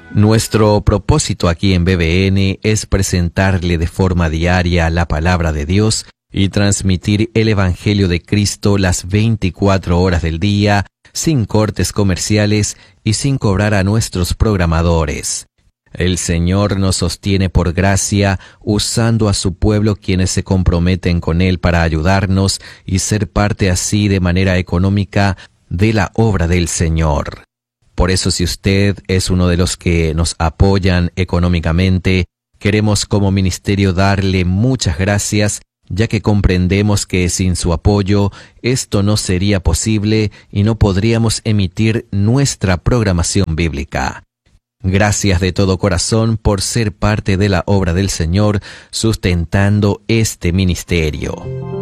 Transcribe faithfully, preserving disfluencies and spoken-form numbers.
Nuestro propósito aquí en B B N es presentarle de forma diaria la palabra de Dios y transmitir el Evangelio de Cristo las veinticuatro horas del día, sin cortes comerciales y sin cobrar a nuestros programadores. El Señor nos sostiene por gracia, usando a su pueblo quienes se comprometen con Él para ayudarnos y ser parte así de manera económica de la obra del Señor. Por eso, si usted es uno de los que nos apoyan económicamente, queremos como ministerio darle muchas gracias, ya que comprendemos que sin su apoyo esto no sería posible y no podríamos emitir nuestra programación bíblica. Gracias de todo corazón por ser parte de la obra del Señor, sustentando este ministerio.